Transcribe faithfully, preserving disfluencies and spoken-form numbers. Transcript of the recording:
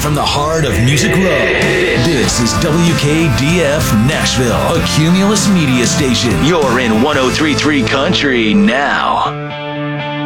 from the heart of Music Row, this is W K D F Nashville, a Cumulus media station. You're in one oh three point three Country now.